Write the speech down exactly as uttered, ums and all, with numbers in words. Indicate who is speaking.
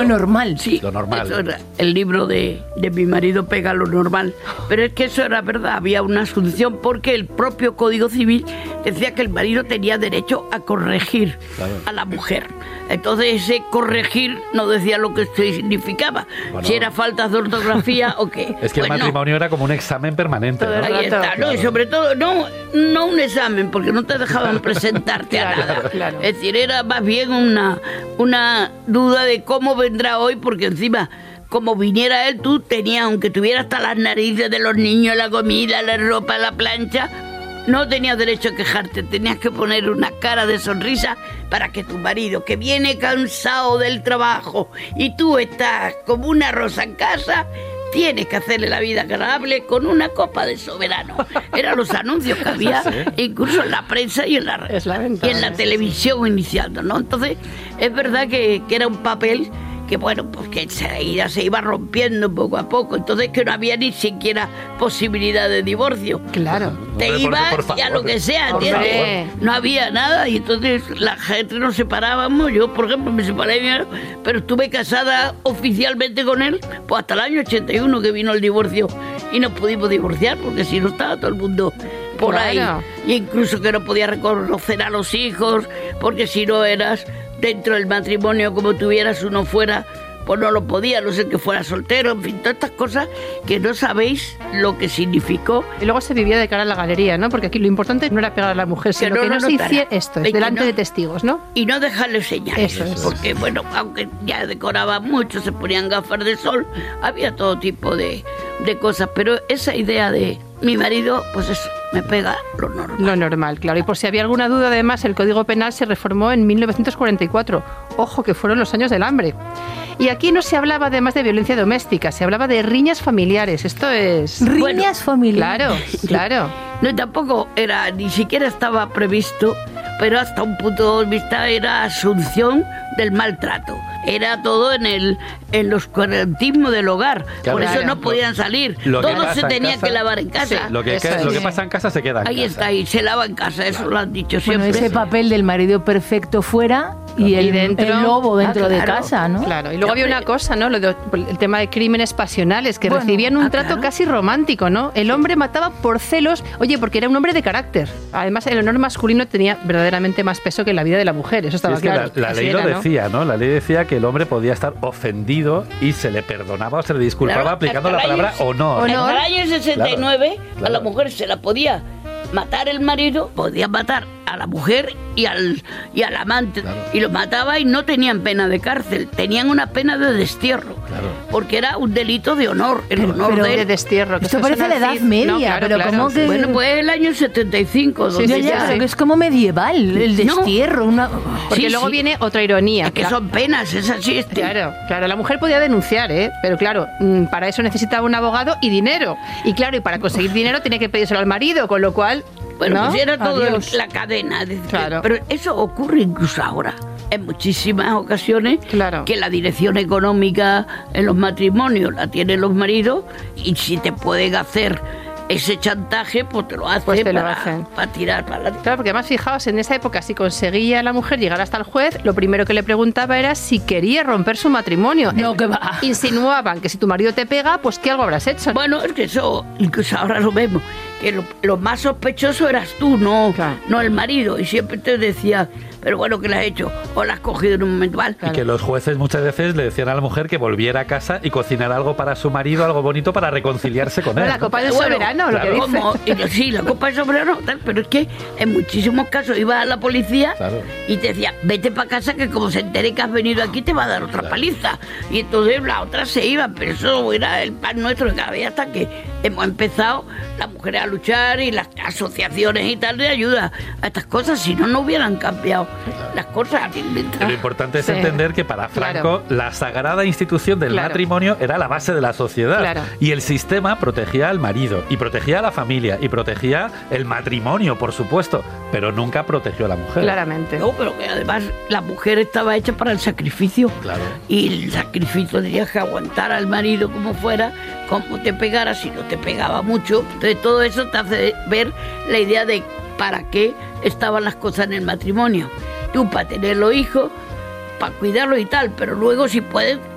Speaker 1: normal.
Speaker 2: Sí,
Speaker 3: lo normal.
Speaker 2: Eso era el libro de, de Mi marido pega lo normal. Pero es que eso era verdad, había una asunción porque el propio Código Civil decía que el marido tenía derecho a corregir claro. a la mujer. Entonces ese corregir no decía lo que esto significaba, bueno, si era faltas de ortografía o qué.
Speaker 3: Es que pues el matrimonio no. era como un examen permanente, ¿no?
Speaker 2: Ahí está,
Speaker 3: claro.
Speaker 2: ¿no? Y sobre todo, no, no un examen, porque no te dejaban presentarte
Speaker 1: claro,
Speaker 2: a nada.
Speaker 1: Claro.
Speaker 2: Es decir, era más bien una, una duda de cómo vendrá hoy, porque encima, como viniera él, tú tenías, aunque tuviera hasta las narices de los niños, la comida, la ropa, la plancha, no tenías derecho a quejarte, tenías que poner una cara de sonrisa para que tu marido, que viene cansado del trabajo y tú estás como una rosa en casa, tienes que hacerle la vida agradable con una copa de soberano. Eran los anuncios que había, ¿sí? Incluso en la prensa y en la,
Speaker 1: es la ventana,
Speaker 2: y en la televisión iniciando, ¿no? Entonces, es verdad que, que era un papel que bueno, pues que enseguida se iba rompiendo poco a poco, entonces que no había ni siquiera posibilidad de divorcio.
Speaker 1: Claro.
Speaker 2: Te
Speaker 3: Hombre,
Speaker 2: ibas
Speaker 3: por, por
Speaker 2: y a lo que sea,
Speaker 3: por
Speaker 2: ¿entiendes? No había nada y entonces la gente nos separábamos. Yo, por ejemplo, me separé, pero estuve casada oficialmente con él pues hasta el año ochenta y uno que vino el divorcio y nos pudimos divorciar porque si no estaba todo el mundo por claro. ahí. Y incluso que no podía reconocer a los hijos porque si no eras dentro del matrimonio como tuvieras uno fuera, pues no lo podía, no sé que fuera soltero, en fin, todas estas cosas que no sabéis lo que significó.
Speaker 1: Y luego se vivía de cara a la galería, ¿no? Porque aquí lo importante no era pegar a la mujer, sino que no, que no se hiciera esto, es delante no, de testigos, ¿no?
Speaker 2: Y no dejarle señales,
Speaker 1: eso es.
Speaker 2: Porque bueno, aunque ya decoraban mucho, se ponían gafas de sol, había todo tipo de, de cosas, pero esa idea de mi marido, pues eso, me pega lo normal.
Speaker 1: Lo normal, claro. Y por si había alguna duda, además, el Código Penal se reformó en mil novecientos cuarenta y cuatro. Ojo, que fueron los años del hambre. Y aquí no se hablaba además de violencia doméstica, se hablaba de riñas familiares. Esto es...
Speaker 4: Riñas
Speaker 2: bueno,
Speaker 4: familiares.
Speaker 1: Claro, claro.
Speaker 2: No, tampoco era, ni siquiera estaba previsto, pero hasta un punto de vista era asunción del maltrato. Era todo en el en los cuarentismos del hogar. Claro, por eso claro. no podían salir.
Speaker 3: Lo
Speaker 2: todo se tenía
Speaker 3: casa,
Speaker 2: que lavar en casa.
Speaker 3: Sí, lo, que, que, lo que pasa en casa se queda en
Speaker 2: Ahí
Speaker 3: casa.
Speaker 2: está, y se lava en casa, eso claro. lo han dicho
Speaker 4: bueno,
Speaker 2: siempre.
Speaker 4: Ese papel del marido perfecto fuera y el,
Speaker 1: y dentro,
Speaker 4: el lobo dentro
Speaker 2: ah, claro,
Speaker 4: de casa, ¿no?
Speaker 1: Claro, y luego había una cosa, ¿no? Lo de, el tema de crímenes pasionales, que bueno, recibían un
Speaker 2: ah,
Speaker 1: trato
Speaker 2: claro.
Speaker 1: casi romántico, ¿no? El hombre mataba por celos, oye, porque era un hombre de carácter. Además, el honor masculino tenía verdaderamente más peso que la vida de la mujer, eso estaba
Speaker 3: sí, es
Speaker 1: claro.
Speaker 3: Que la, la ley
Speaker 1: era,
Speaker 3: lo decía, ¿no? La ley decía que el hombre podía estar ofendido y se le perdonaba o se le disculpaba claro, aplicando la palabra
Speaker 2: año,
Speaker 3: honor.
Speaker 2: Hasta el año sesenta y nueve
Speaker 3: claro, claro.
Speaker 2: a la mujer se la podía matar el marido, podía matar a la mujer y al, y al amante, claro. y los mataba y no tenían pena de cárcel, tenían una pena de destierro,
Speaker 3: claro.
Speaker 2: porque era un delito de honor, el
Speaker 1: pero,
Speaker 2: honor
Speaker 1: pero
Speaker 2: de,
Speaker 1: de destierro.
Speaker 4: Que esto parece la Edad Media, no, claro, pero
Speaker 1: claro,
Speaker 4: como que...
Speaker 2: Bueno, pues el año setenta y cinco.
Speaker 4: Sí, ya, ya,
Speaker 2: sí.
Speaker 4: pero que es como medieval, el destierro,
Speaker 2: no.
Speaker 4: una...
Speaker 1: Porque
Speaker 2: sí,
Speaker 1: luego
Speaker 2: sí.
Speaker 1: viene otra ironía.
Speaker 2: Es que son penas, es así. Este.
Speaker 1: Claro, claro, la mujer podía denunciar, ¿eh? Pero claro, para eso necesitaba un abogado y dinero. Y claro, y para conseguir dinero tenía que pedírselo al marido, con lo cual...
Speaker 2: Bueno,
Speaker 1: ¿no?
Speaker 2: pues era todo el,
Speaker 1: Adiós.
Speaker 2: la cadena. De,
Speaker 1: claro.
Speaker 2: Pero eso ocurre incluso ahora. En muchísimas ocasiones
Speaker 1: claro.
Speaker 2: que la dirección económica en los matrimonios la tienen los maridos y si te pueden hacer ese chantaje, pues te lo hacen
Speaker 1: pues te
Speaker 2: para,
Speaker 1: lo hacen.
Speaker 2: para tirar para adelante.
Speaker 1: Claro, porque además, fijaos, en esa época, si conseguía la mujer llegar hasta el juez, lo primero que le preguntaba era si quería romper su matrimonio.
Speaker 4: No, que va.
Speaker 1: Insinuaban que si tu marido te pega, pues ¿qué algo habrás hecho?
Speaker 2: Bueno, es que eso, incluso ahora lo vemos, que lo, lo más sospechoso eras tú, no,
Speaker 1: claro.
Speaker 2: no el marido. Y siempre te decía, pero bueno, ¿qué le has hecho? O la has cogido en un momento mal.
Speaker 3: Claro. Y que los jueces muchas veces le decían a la mujer que volviera a casa y cocinara algo para su marido, algo bonito para reconciliarse con él.
Speaker 1: La copa del
Speaker 2: bueno,
Speaker 1: soberano,
Speaker 3: claro.
Speaker 1: lo que dice.
Speaker 2: Como, y, sí, la copa del soberano, tal, pero es que en muchísimos casos iba a la policía
Speaker 3: claro.
Speaker 2: y te decía, vete para casa que como se entere que has venido aquí te va a dar otra claro. paliza. Y entonces la otra se iba, pero eso era el pan nuestro de cada día hasta que hemos empezado las mujeres a luchar y las asociaciones y tal de ayuda a estas cosas, si no, no hubieran cambiado claro. las cosas.
Speaker 3: Lo importante es
Speaker 1: sí. entender
Speaker 3: que para Franco claro. la sagrada institución del claro. matrimonio era la base de la sociedad
Speaker 1: claro.
Speaker 3: y el sistema protegía al marido y protegía a la familia y protegía el matrimonio, por supuesto, pero nunca protegió a la mujer.
Speaker 1: Claramente.
Speaker 2: No, pero que además la mujer estaba hecha para el sacrificio
Speaker 3: claro.
Speaker 2: y el sacrificio tenías que aguantar al marido como fuera, como te pegara, si no te pegaba mucho. Entonces todo eso te hace ver la idea de para qué estaban las cosas en el matrimonio. Tú para tener los hijos, para cuidarlos y tal, pero luego si puedes